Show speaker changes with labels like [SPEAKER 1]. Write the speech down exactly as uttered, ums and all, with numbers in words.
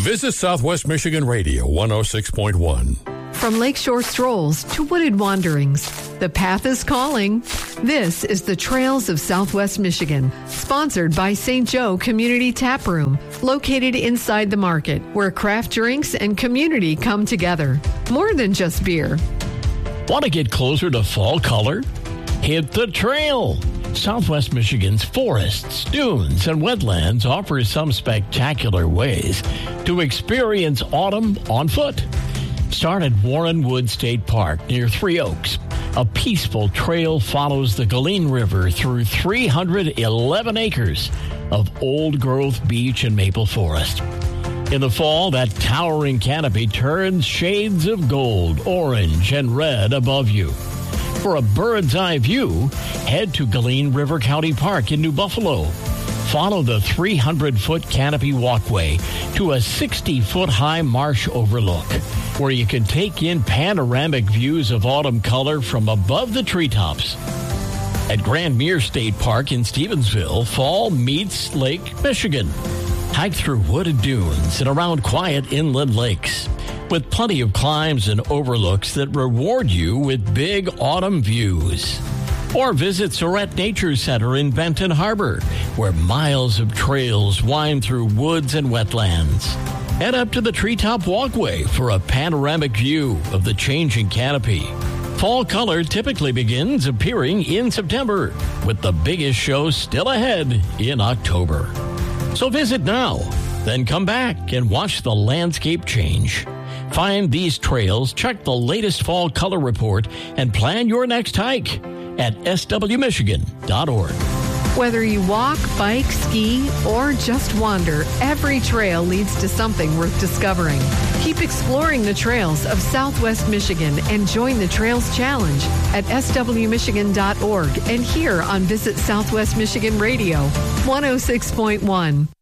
[SPEAKER 1] Visit Southwest Michigan Radio one oh six point one.
[SPEAKER 2] From lakeshore strolls to wooded wanderings, the path is calling. This is the Trails of Southwest Michigan, sponsored by Saint Joe Community Tap Room, located inside the market, where craft drinks and community come together. More than just beer.
[SPEAKER 3] Want to get closer to fall color? Hit the trail. Southwest Michigan's forests, dunes, and wetlands offer some spectacular ways to experience autumn on foot. Start at Warren Wood State Park near Three Oaks. A peaceful trail follows the Galeen River through three hundred eleven acres of old-growth beech and maple forest. In the fall, that towering canopy turns shades of gold, orange, and red above you. For a bird's-eye view, head to Galeen River County Park in New Buffalo. Follow the three hundred foot canopy walkway to a sixty foot high marsh overlook, where you can take in panoramic views of autumn color from above the treetops. At Grand Mere State Park in Stevensville, fall meets Lake Michigan. Hike through wooded dunes and around quiet inland lakes, with plenty of climbs and overlooks that reward you with big autumn views. Or visit Surrett Nature Center in Benton Harbor, where miles of trails wind through woods and wetlands. Head up to the Treetop Walkway for a panoramic view of the changing canopy. Fall color typically begins appearing in September, with the biggest show still ahead in October. So visit now, then come back and watch the landscape change. Find these trails, check the latest fall color report, and plan your next hike at S W Michigan dot org.
[SPEAKER 2] Whether you walk, bike, ski, or just wander, every trail leads to something worth discovering. Keep exploring the trails of Southwest Michigan and join the Trails Challenge at S W Michigan dot org and here on Visit Southwest Michigan Radio one oh six point one.